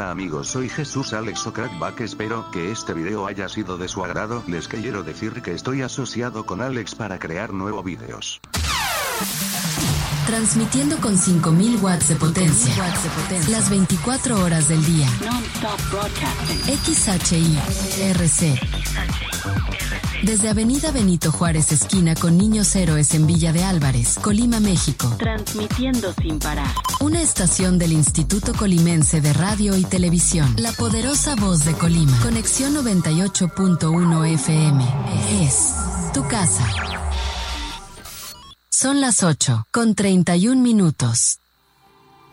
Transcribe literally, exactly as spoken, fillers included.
Hola amigos, soy Jesús Alex o Crackback, espero que este video haya sido de su agrado. Les quiero decir que estoy asociado con Alex para crear nuevos videos. Transmitiendo con cinco mil watts de potencia, las veinticuatro horas del día. X H I R C. Desde Avenida Benito Juárez esquina con Niños Héroes en Villa de Álvarez, Colima, México. Transmitiendo sin parar. Una estación del Instituto Colimense de Radio y Televisión. La poderosa voz de Colima. Conexión noventa y ocho punto uno F M. Es tu casa. Son las ocho, con treinta y un minutos.